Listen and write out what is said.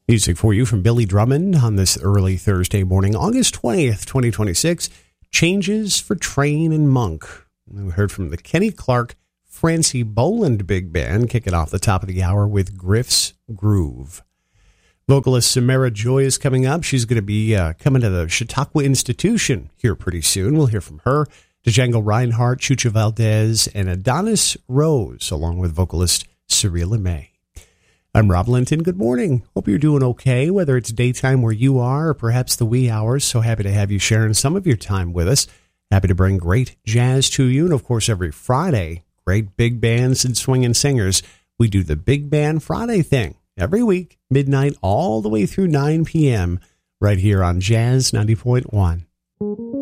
Music for you from Billy Drummond on this early Thursday morning, August 20th, 2026. Changes for Train and Monk. We heard from the Kenny Clark Francie Boland Big Band, kicking off the top of the hour with Griff's Groove. Vocalist Samara Joy is coming up. She's going to be coming to the Chautauqua Institution here pretty soon. We'll hear from her, Django Reinhardt, Chucha Valdez, and Adonis Rose, along with vocalist Cyrilla May. I'm Rob Linton. Good morning. Hope you're doing okay, whether it's daytime where you are or perhaps the wee hours. So happy to have you sharing some of your time with us. Happy to bring great jazz to you. And, of course, every Friday, great big bands and swinging singers. We do the Big Band Friday thing every week, midnight all the way through 9 p.m. right here on Jazz 90.1.